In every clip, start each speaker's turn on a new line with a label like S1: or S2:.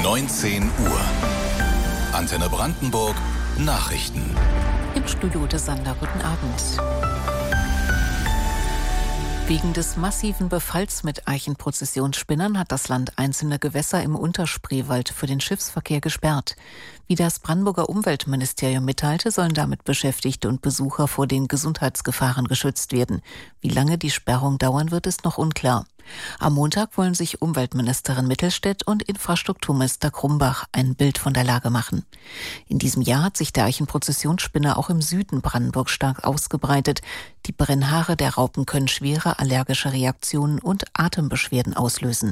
S1: 19 Uhr. Antenne Brandenburg Nachrichten.
S2: Im Studio des Sander, guten Abend. Wegen des massiven Befalls mit Eichenprozessionsspinnern hat das Land einzelne Gewässer im Unterspreewald für den Schiffsverkehr gesperrt. Wie das Brandenburger Umweltministerium mitteilte, sollen damit Beschäftigte und Besucher vor den Gesundheitsgefahren geschützt werden. Wie lange die Sperrung dauern wird, ist noch unklar. Am Montag wollen sich Umweltministerin Mittelstädt und Infrastrukturminister Krumbach ein Bild von der Lage machen. In diesem Jahr hat sich der Eichenprozessionsspinner auch im Süden Brandenburgs stark ausgebreitet. Die Brennhaare der Raupen können schwere allergische Reaktionen und Atembeschwerden auslösen.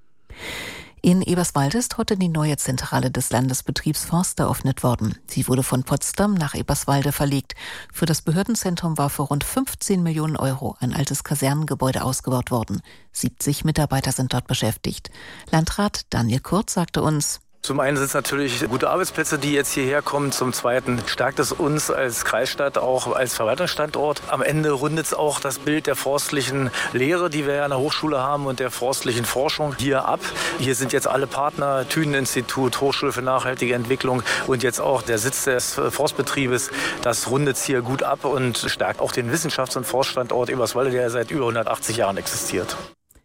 S2: In Eberswalde ist heute die neue Zentrale des Landesbetriebs Forst eröffnet worden. Sie wurde von Potsdam nach Eberswalde verlegt. Für das Behördenzentrum war für rund 15 Millionen Euro ein altes Kasernengebäude ausgebaut worden. 70 Mitarbeiter sind dort beschäftigt. Landrat Daniel Kurz sagte uns:
S3: Zum einen sind es natürlich gute Arbeitsplätze, die jetzt hierher kommen. Zum Zweiten stärkt es uns als Kreisstadt, auch als Verwaltungsstandort. Am Ende rundet es auch das Bild der forstlichen Lehre, die wir ja an der Hochschule haben, und der forstlichen Forschung hier ab. Hier sind jetzt alle Partner, Thünen-Institut, Hochschule für nachhaltige Entwicklung und jetzt auch der Sitz des Forstbetriebes. Das rundet es hier gut ab und stärkt auch den Wissenschafts- und Forststandort Eberswalde, der seit über 180 Jahren existiert.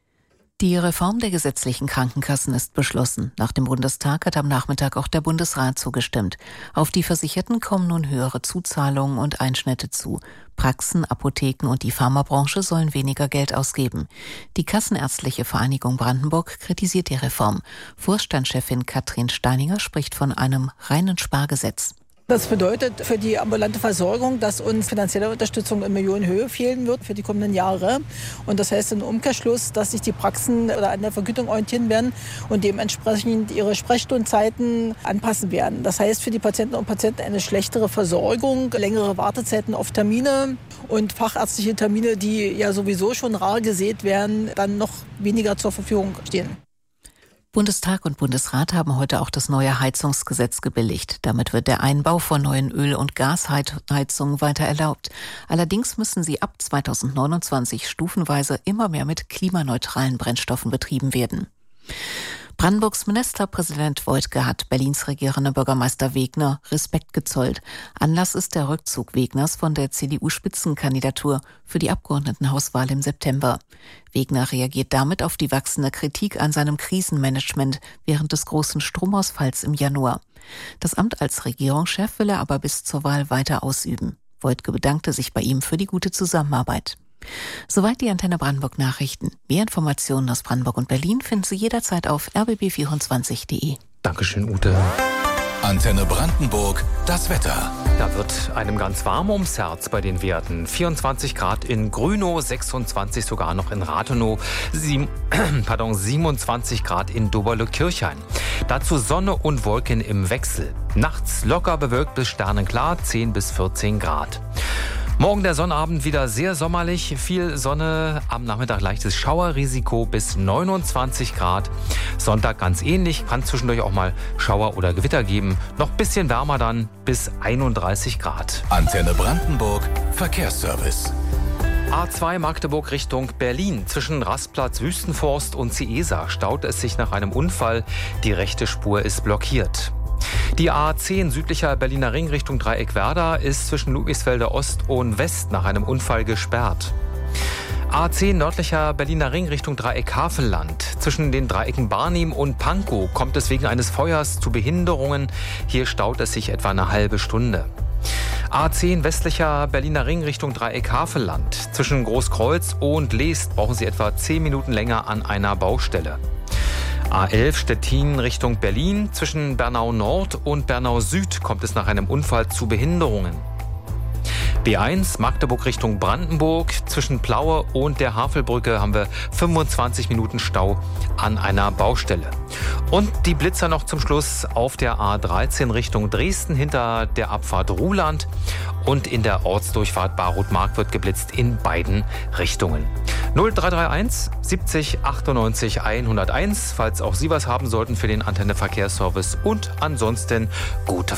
S2: Die Reform der gesetzlichen Krankenkassen ist beschlossen. Nach dem Bundestag hat am Nachmittag auch der Bundesrat zugestimmt. Auf die Versicherten kommen nun höhere Zuzahlungen und Einschnitte zu. Praxen, Apotheken und die Pharmabranche sollen weniger Geld ausgeben. Die Kassenärztliche Vereinigung Brandenburg kritisiert die Reform. Vorstandschefin Katrin Steininger spricht von einem reinen Spargesetz.
S4: Das bedeutet für die ambulante Versorgung, dass uns finanzielle Unterstützung in Millionenhöhe fehlen wird für die kommenden Jahre. Und das heißt im Umkehrschluss, dass sich die Praxen oder an der Vergütung orientieren werden und dementsprechend ihre Sprechstundenzeiten anpassen werden. Das heißt für die Patienten und Patienten eine schlechtere Versorgung, längere Wartezeiten auf Termine und fachärztliche Termine, die ja sowieso schon rar gesät werden, dann noch weniger zur Verfügung stehen.
S2: Bundestag und Bundesrat haben heute auch das neue Heizungsgesetz gebilligt. Damit wird der Einbau von neuen Öl- und Gasheizungen weiter erlaubt. Allerdings müssen sie ab 2029 stufenweise immer mehr mit klimaneutralen Brennstoffen betrieben werden. Brandenburgs Ministerpräsident Woidke hat Berlins regierender Bürgermeister Wegner Respekt gezollt. Anlass ist der Rückzug Wegners von der CDU-Spitzenkandidatur für die Abgeordnetenhauswahl im September. Wegner reagiert damit auf die wachsende Kritik an seinem Krisenmanagement während des großen Stromausfalls im Januar. Das Amt als Regierungschef will er aber bis zur Wahl weiter ausüben. Woidke bedankte sich bei ihm für die gute Zusammenarbeit. Soweit die Antenne Brandenburg Nachrichten. Mehr Informationen aus Brandenburg und Berlin finden Sie jederzeit auf rbb24.de.
S5: Dankeschön, Ute.
S1: Antenne Brandenburg, das Wetter.
S5: Da wird einem ganz warm ums Herz bei den Werten. 24 Grad in Grünow, 26 sogar noch in Rathenow, 27 Grad in Doberle-Kirchhain. Dazu Sonne und Wolken im Wechsel. Nachts locker bewölkt bis sternenklar, 10 bis 14 Grad. Morgen der Sonnabend wieder sehr sommerlich, viel Sonne, am Nachmittag leichtes Schauerrisiko bis 29 Grad. Sonntag ganz ähnlich, kann zwischendurch auch mal Schauer oder Gewitter geben. Noch ein bisschen wärmer dann bis 31 Grad.
S1: Antenne Brandenburg, Verkehrsservice.
S5: A2 Magdeburg Richtung Berlin. Zwischen Rastplatz Wüstenforst und Ciesa staut es sich nach einem Unfall. Die rechte Spur ist blockiert. Die A10 südlicher Berliner Ring Richtung Dreieckwerda ist zwischen Ludwigsfelder Ost und West nach einem Unfall gesperrt. A10 nördlicher Berliner Ring Richtung Dreieck Havelland. Zwischen den Dreiecken Barnim und Pankow kommt es wegen eines Feuers zu Behinderungen. Hier staut es sich etwa eine halbe Stunde. A10 westlicher Berliner Ring Richtung Dreieck Havelland. Zwischen Großkreuz und Leest brauchen Sie etwa 10 Minuten länger an einer Baustelle. A11 Stettin Richtung Berlin. Zwischen Bernau Nord und Bernau Süd kommt es nach einem Unfall zu Behinderungen. B1 Magdeburg Richtung Brandenburg. Zwischen Plaue und der Havelbrücke haben wir 25 Minuten Stau an einer Baustelle. Und die Blitzer noch zum Schluss auf der A13 Richtung Dresden hinter der Abfahrt Ruhland. Und in der Ortsdurchfahrt Baruth-Mark wird geblitzt in beiden Richtungen. 0331 70 98 101, falls auch Sie was haben sollten für den Antenne Verkehrsservice. Und ansonsten gute